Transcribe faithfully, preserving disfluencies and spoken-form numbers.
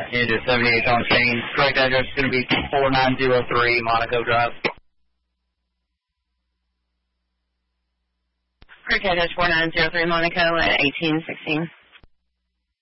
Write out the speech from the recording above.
Unit seventy-eight on scene. Correct address is going to be four nine zero three Monaco Drive. Correct address four nine zero three Monaco at eighteen sixteen.